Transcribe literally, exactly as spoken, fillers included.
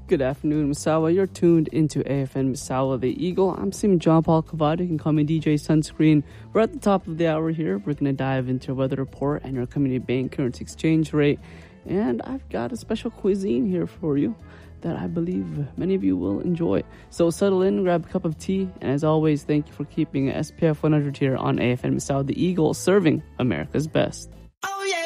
Good afternoon, Misawa. You're tuned into A F N Misawa the Eagle. I'm Sim John Paul Cavada. You can call me D J Sunscreen. We're at the top of the hour here. We're going to dive into weather report and your community bank currency exchange rate. And I've got a special cuisine here for you that I believe many of you will enjoy. So settle in, grab a cup of tea, and as always, thank you for keeping S P F one hundred here on A F N Misawa the Eagle, serving America's best.